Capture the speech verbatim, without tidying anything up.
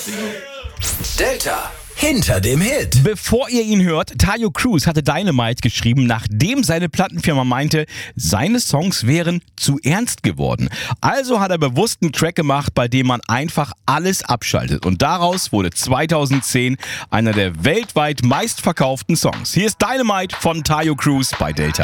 Delta hinter dem Hit. Bevor ihr ihn hört, Taio Cruz hatte Dynamite geschrieben, nachdem seine Plattenfirma meinte, seine Songs wären zu ernst geworden. Also hat er bewusst einen Track gemacht, bei dem man einfach alles abschaltet. Und daraus wurde zweitausendzehn einer der weltweit meistverkauften Songs. Hier ist Dynamite von Taio Cruz bei Delta.